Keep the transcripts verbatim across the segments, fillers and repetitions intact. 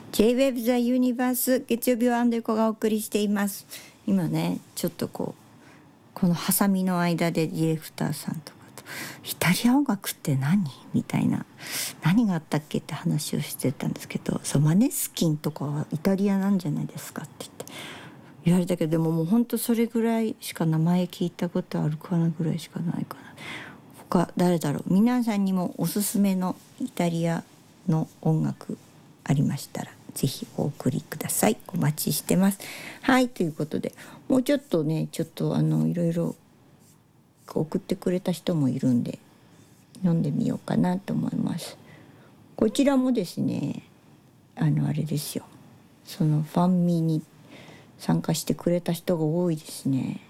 J-ウェブ ザ ユニバース月曜日はアンドリコがお送りしています。今ねちょっとこうこのハサミの間でディレクターさんとかとイタリア音楽って何みたいな、何があったっけって話をしてたんですけど、そうマネスキンとかはイタリアなんじゃないですかって言って言われたけど、でももうほんとそれぐらいしか名前聞いたことあるかなぐらいしかないかな。他誰だろう。皆さんにもおすすめのイタリアの音楽ありましたらぜひお送りください。お待ちしてます。はい、ということでもうちょっとねちょっとあのいろいろ送ってくれた人もいるんで読んでみようかなと思います。こちらもですねあのあれですよ、そのファンミに参加してくれた人が多いですね。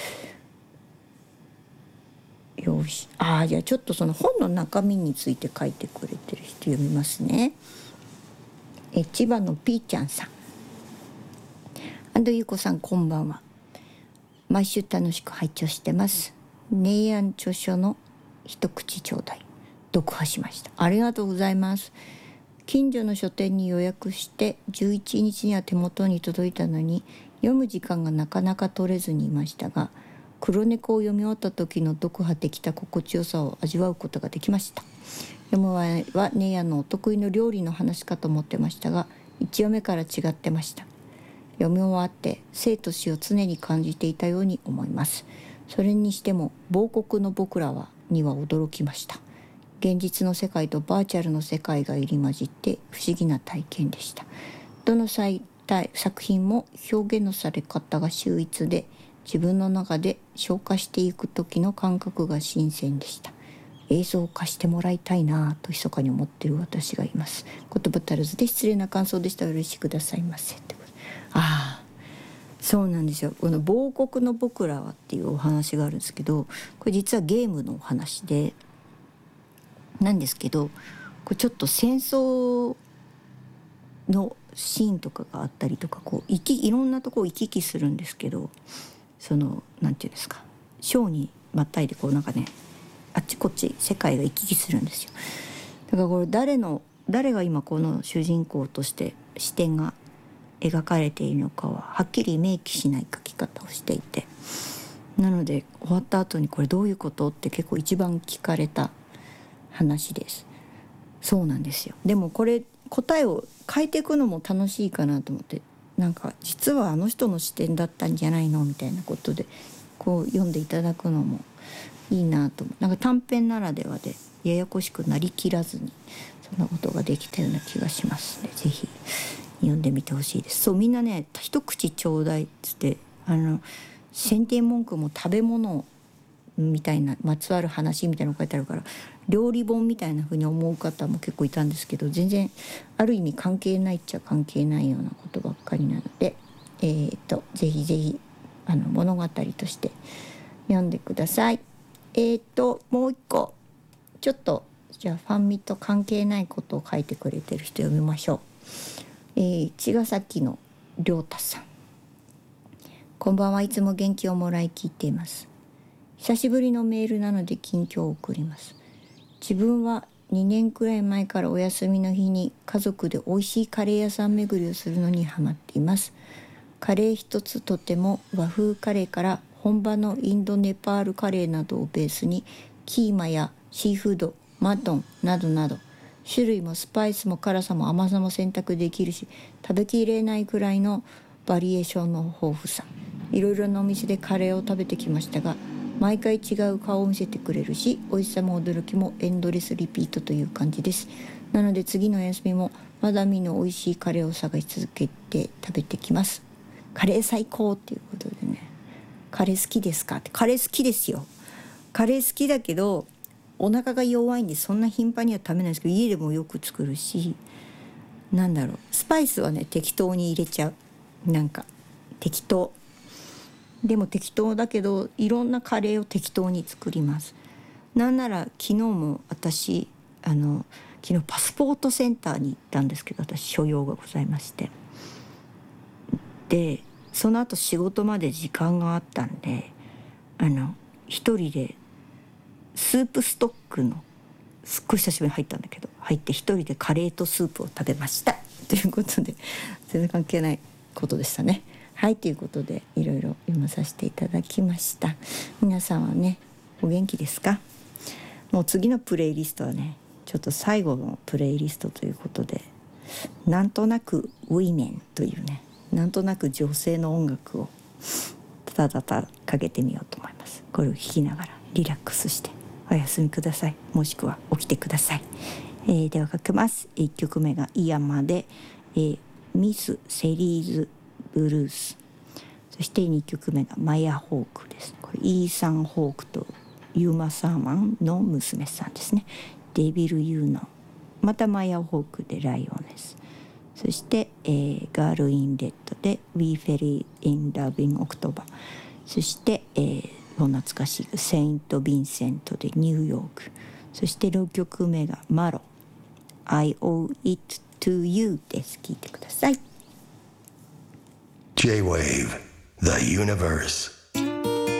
よし、ああじゃあちょっとその本の中身について書いてくれてる人読みますね。え千葉のピーちゃんさん、安藤優子さんこんばんは。毎週楽しく拝聴してます。ネイアン著書の一口ちょうだい読破しました。ありがとうございます。近所の書店に予約してじゅういちにちには手元に届いたのに読む時間がなかなか取れずにいましたが、黒猫を読み終わった時の読破できた心地よさを味わうことができました。読む前はネイアンのお得意の料理の話かと思ってましたが、いち読目から違ってました。読み終わって生と死を常に感じていたように思います。それにしても亡国の僕らはには驚きました。現実の世界とバーチャルの世界が入り混じって不思議な体験でした。どの作品も表現のされ方が秀逸で、自分の中で消化していく時の感覚が新鮮でした。映像化してもらいたいなと密かに思っている私がいます。言葉足らずで失礼な感想でしたら嬉しくださいませ。ああそうなんですよ。この亡国の僕らはっていうお話があるんですけど、これ実はゲームのお話でなんですけど、これちょっと戦争のシーンとかがあったりとか、こう行きいろんなところ行き来するんですけど、そのなんていうんですか、章にまったいでこうなんかねあっちこっち世界が行き来するんですよ。だからこれ誰の誰が今この主人公として視点が描かれているのかははっきり明記しない書き方をしていて、なので終わった後にこれどういうことって結構一番聞かれた話です。そうなんですよ。でもこれ答えを変えていくのも楽しいかなと思って、なんか実はあの人の視点だったんじゃないのみたいなことでこう読んでいただくのもいいなと思う。なんか短編ならではでややこしくなりきらずにそんなことができたような気がしますので、ぜひ読んでみてほしいです。そうみんなね一口ちょうだいっつってあの宣伝文句も食べ物みたいなまつわる話みたいなの書いてあるから料理本みたいな風に思う方も結構いたんですけど、全然ある意味関係ないっちゃ関係ないようなことばっかりなので、えー、とぜひぜひあの物語として読んでください。えー、ともう一個ちょっとじゃあファンミと関係ないことを書いてくれてる人読みましょう。えー、茅ヶ崎の亮太さん、こんばんは。いつも元気をもらい聞いています。久しぶりのメールなので近況を送ります。自分はにねんくらい前からお休みの日に家族で美味しいカレー屋さん巡りをするのにハマっています。カレー一つとっても和風カレーから本場のインドネパールカレーなどをベースにキーマやシーフード、マトンなどなど種類もスパイスも辛さも甘さも選択できるし、食べきれないくらいのバリエーションの豊富さ。いろいろなお店でカレーを食べてきましたが、毎回違う顔を見せてくれるし、美味しさも驚きもエンドレスリピートという感じです。なので次の休みもまだ見ぬ美味しいカレーを探し続けて食べてきます。カレー最高っていうことでね、カレー好きですかって。カレー好きですよ。カレー好きだけどお腹が弱いんでそんな頻繁には食べないですけど、家でもよく作るし、なんだろう、スパイスはね適当に入れちゃう。なんか適当でも適当だけどいろんなカレーを適当に作ります。なんなら昨日も私あの昨日パスポートセンターに行ったんですけど、私所用がございまして、でその後仕事まで時間があったんで、あの一人でスープストックのすっごい久しぶりに入ったんだけど入って一人でカレーとスープを食べました。 ということで全然関係ないことでしたね。はい、ということでいろいろ読まさせていただきました。皆さんはねお元気ですか？もう次のプレイリストはねちょっと最後のプレイリストということで、なんとなくウィメンというね、なんとなく女性の音楽をただただかけてみようと思います。これを聴きながらリラックスしてお休みください、もしくは起きてください。えー、ではかけます。いっきょくめがイヤマで、えー、ミス・セリーズ・ブルース、そしてにきょくめがマヤ・ホークです。これイーサン・ホークとユーマ・サーマンの娘さんですね。デビル・ユーノ、またマヤ・ホークでライオネス、そして、えー、ガール・イン・レッドで We Fell in Love in October、 そして、えー、懐かしいセイント・ヴィンセントでニューヨーク、そしてろっきょくめがマロ I owe it to you です。聴いてください。 J-Wave The Universe